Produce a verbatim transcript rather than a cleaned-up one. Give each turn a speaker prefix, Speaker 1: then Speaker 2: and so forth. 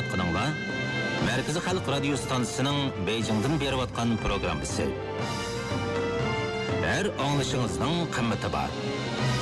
Speaker 1: аңлатқаныңlar Merkezi Halk Radyo Stansiyasının Beijing'den berip atkan programısı. Her anlaşınızın kıymeti var.